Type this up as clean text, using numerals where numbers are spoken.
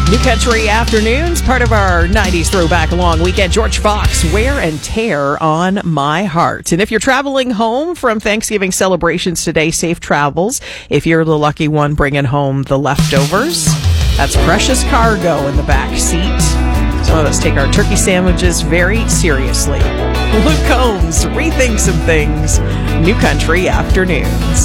New Country Afternoons, part of our 90s throwback long weekend. George Fox, Wear and Tear on My Heart. And if you're traveling home from Thanksgiving celebrations today, safe travels. If you're the lucky one bringing home the leftovers, that's precious cargo in the back seat. Some of us take our turkey sandwiches very seriously. Luke Combs, Rethink Some Things. New Country Afternoons.